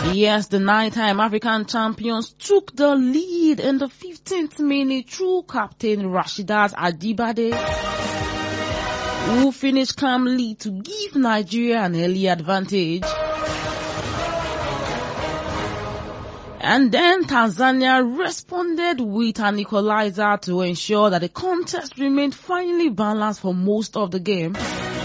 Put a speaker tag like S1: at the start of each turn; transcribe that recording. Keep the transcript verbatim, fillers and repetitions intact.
S1: Yes, the nine-time African champions took the lead in the fifteenth minute through captain Rasheedat Ajibade, who finished calmly to give Nigeria an early advantage. And then Tanzania responded with an equalizer to ensure that the contest remained finely balanced for most of the game.